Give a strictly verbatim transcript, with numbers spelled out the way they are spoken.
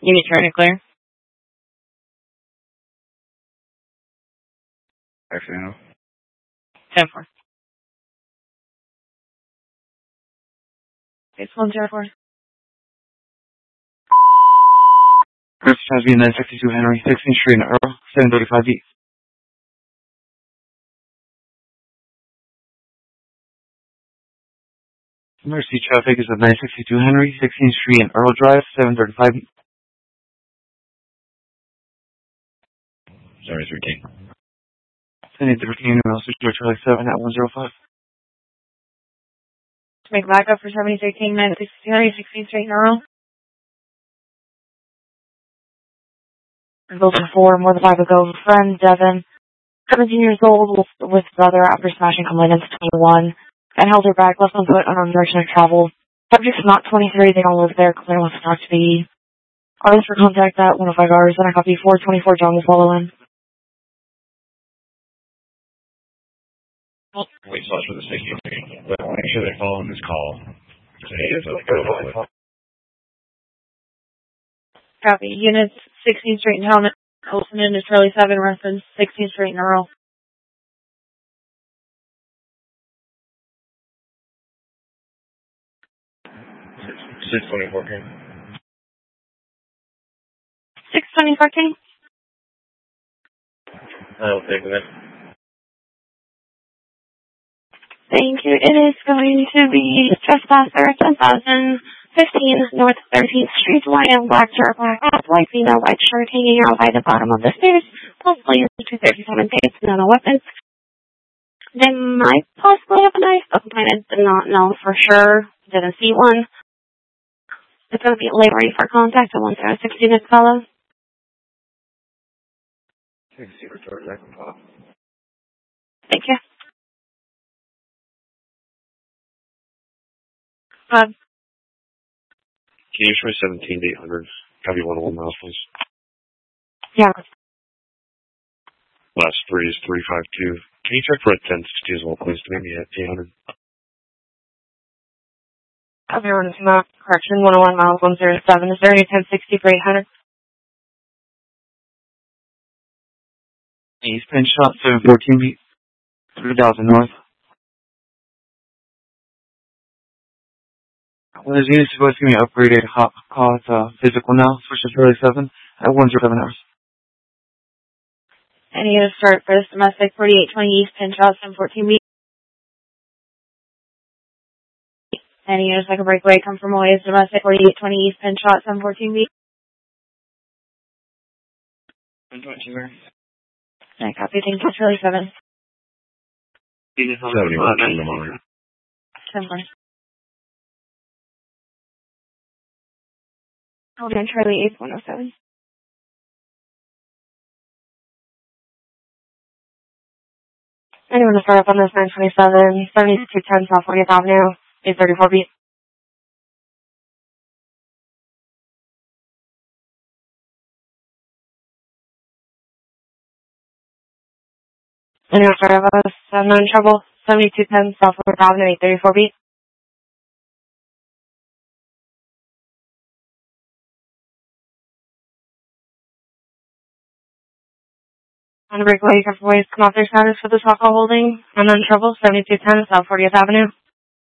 Unit trying to clear. Actually, no. ten four. It's one zero four. First has been nine sixty-two Henry, sixteenth Street in Earl, seven thirty-five B. Emergency traffic is at nine sixty-two Henry, sixteenth Street in Earl Drive, seven thirty-five B. Sorry, thirteen. Sending thirteen emails to Charlie seven at one zero five. To make backup for seventy thirteen, nine sixty-two Henry, sixteenth Street in Earl. Results in four, more than five ago. Friend, Devin, seventeen years old, with, with brother after smashing complainants, twenty-one. And held her back, left on foot, unknown direction of travel. Subject's not twenty-three, they don't live there, complainant wants to talk to the artist for contact at one oh five hours, and I copy four twenty-four, John will follow in. Wait, so that's for the safety thing. But make sure they're following this call. Copy. Units sixteenth Street in Helmet, Olsen into Charlie seven, reference sixteenth Street in Earl. six twenty-four, okay. six twenty-four, King? I'll take that. Thank you. It is going to be trespasser ten thousand fifteen North thirteenth Street, white and black shirt, black hat, white female, white shirt hanging out by the bottom of the stairs, possibly using two thirty-seven tapes, none of weapons. They might possibly have a knife, but I did not know for sure. Didn't see one. It's going to be late ready for contact at one zero six units follow. Thank Thank you. Uh, Can you try seventeen eight hundred? Copy one oh one miles, please. yeah. Last three is three five two. Can you check for a ten sixty as well, please, to make me at eight hundred? Everyone's not correction, one oh one miles, one zero seven. Is there any ten sixty for eight hundred? East Penn Shot, seven fourteen B. three thousand North. Well, there's units supposed to be upgraded hot call to uh, physical now, switch to Charlie seven at one zero seven hours. Any units start for this domestic forty-eight twenty East Penn Shot, seven fourteen B. Any units like a breakaway come from away is domestic forty-eight twenty East Penn Shot, seven fourteen B. I copy. Thank you, Charlie seven. seventy-one in the morning. ten four. Hold on, Charlie eight one oh seven. Anyone to start up on this nine twenty-seven, seventy-two ten South fortieth Avenue, eight thirty-four B. Anyone start up on this uh, known trouble, seventy-two ten South fortieth Avenue, eight thirty-four B. On the breakaway, you have ways to come off their status for this alcohol holding. Unknown trouble, seventy-two ten South fortieth Avenue.